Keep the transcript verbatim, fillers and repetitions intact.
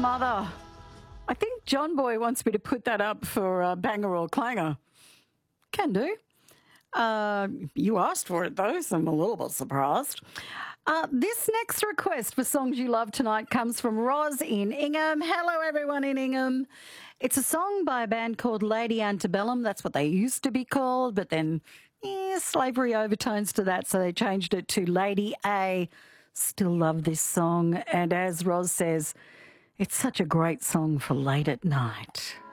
Mother. I think John Boy wants me to put that up for uh, Banger or Clanger. Can do. Uh, you asked for it, though, so I'm a little bit surprised. Uh, this next request for Songs You Love Tonight comes from Roz in Ingham. Hello, everyone in Ingham. It's a song by a band called Lady Antebellum. That's what they used to be called, but then eh, slavery overtones to that, so they changed it to Lady A. Still love this song, and as Roz says, it's such a great song for late at night.